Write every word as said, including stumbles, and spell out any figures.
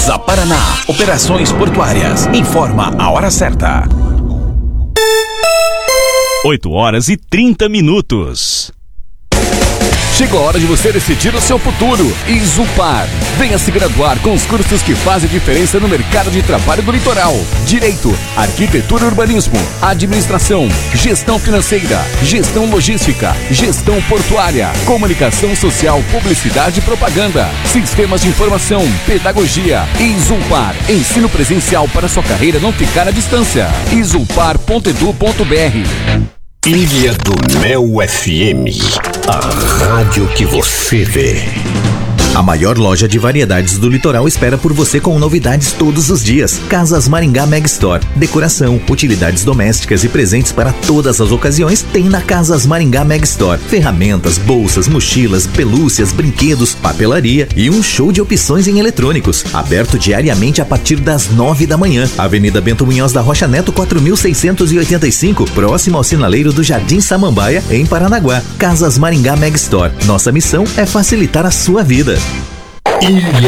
Casa Paraná. Operações portuárias. Informa a hora certa. oito horas e trinta minutos. Chegou a hora de você decidir o seu futuro. Izupar. Venha se graduar com os cursos que fazem diferença no mercado de trabalho do litoral. Direito, Arquitetura e Urbanismo, Administração, Gestão Financeira, Gestão Logística, Gestão Portuária, Comunicação Social, Publicidade e Propaganda, Sistemas de Informação, Pedagogia. Izupar. Ensino presencial para sua carreira não ficar à distância. izupar ponto edu ponto br. Ilha do Mel F M, a rádio que você vê. A maior loja de variedades do litoral espera por você com novidades todos os dias. Casas Maringá Mega Store. Decoração, utilidades domésticas e presentes para todas as ocasiões tem na Casas Maringá Mega Store. Ferramentas, bolsas, mochilas, pelúcias, brinquedos, papelaria e um show de opções em eletrônicos. Aberto diariamente a partir das nove da manhã. Avenida Bento Munhoz da Rocha Neto, quatro mil seiscentos e oitenta e cinco, próximo ao sinaleiro do Jardim Samambaia, em Paranaguá. Casas Maringá Mega Store. Nossa missão é facilitar a sua vida. Ilha